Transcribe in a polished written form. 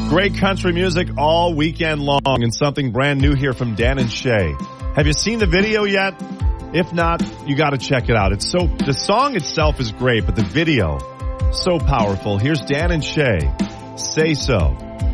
Great country music all weekend long, and something brand new here from Dan and Shay. Have you seen the video yet? If not, you got to check it out. The song itself is great, but the video, so powerful. Here's Dan and Shay. Say So.